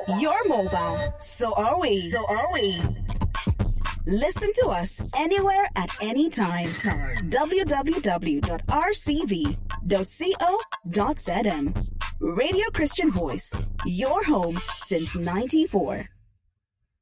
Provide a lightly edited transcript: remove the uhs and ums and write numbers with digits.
You're mobile. So are we. Listen to us anywhere at any time. www.rcv.co.zm. Radio Christian Voice, your home since 94.